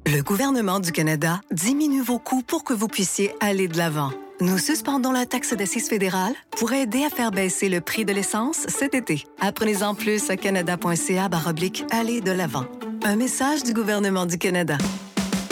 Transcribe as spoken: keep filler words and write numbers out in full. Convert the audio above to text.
Le gouvernement du Canada diminue vos coûts pour que vous puissiez aller de l'avant. Nous suspendons la taxe d'assises fédérale pour aider à faire baisser le prix de l'essence cet été. Apprenez-en plus à canada point c a barre oblique aller de l'avant. Un message du gouvernement du Canada.